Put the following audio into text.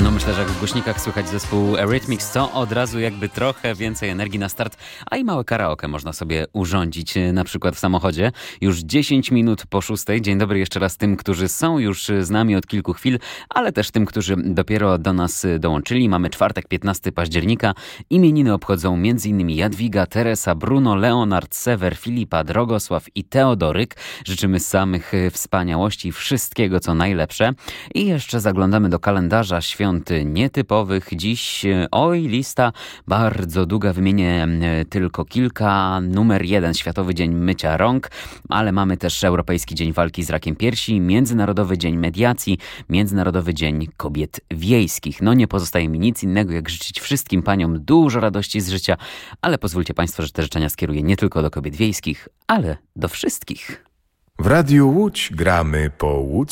No myślę, że jak w głośnikach słychać zespół Eurythmics, to od razu jakby trochę więcej energii na start, a i małe karaoke można sobie urządzić, na przykład w samochodzie. Już 10 minut po 6. Dzień dobry jeszcze raz tym, którzy są już z nami od kilku chwil, ale też tym, którzy dopiero do nas dołączyli. Mamy czwartek, 15 października. Imieniny obchodzą m.in. Jadwiga, Teresa, Bruno, Leonard, Sewer, Filipa, Drogosław i Teodoryk. Życzymy samych wspaniałości i wszystkiego, co najlepsze. I jeszcze zaglądamy do kalendarza świąt nietypowych. Dziś, lista bardzo długa, wymienię tylko kilka. Numer 1, Światowy Dzień Mycia Rąk, ale mamy też Europejski Dzień Walki z Rakiem Piersi, Międzynarodowy Dzień Mediacji, Międzynarodowy Dzień Kobiet Wiejskich. No nie pozostaje mi nic innego, jak życzyć wszystkim paniom dużo radości z życia, ale pozwólcie państwo, że te życzenia skieruję nie tylko do kobiet wiejskich, ale do wszystkich. W Radiu Łódź gramy po łódzku.